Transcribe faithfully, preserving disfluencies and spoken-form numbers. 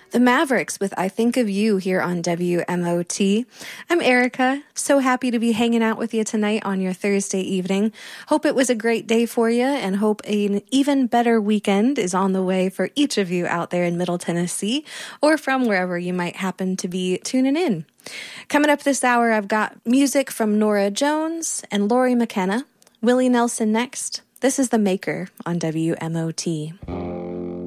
The Mavericks with I Think of You here on W M O T. I'm Erica. So happy to be hanging out with you tonight on your Thursday evening. Hope it was a great day for you and hope an even better weekend is on the way for each of you out there in Middle Tennessee or from wherever you might happen to be tuning in. Coming up this hour, I've got music from Nora Jones and Lori McKenna. Willie Nelson next. This is The Maker on W M O T.